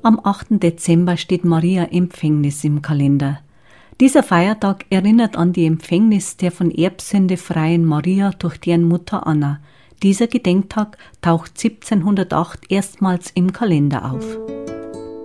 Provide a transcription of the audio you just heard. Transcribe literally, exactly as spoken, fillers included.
Am achten Dezember steht Maria Empfängnis im Kalender. Dieser Feiertag erinnert an die Empfängnis der von Erbsünde freien Maria durch deren Mutter Anna. Dieser Gedenktag taucht siebzehnhundertacht erstmals im Kalender auf.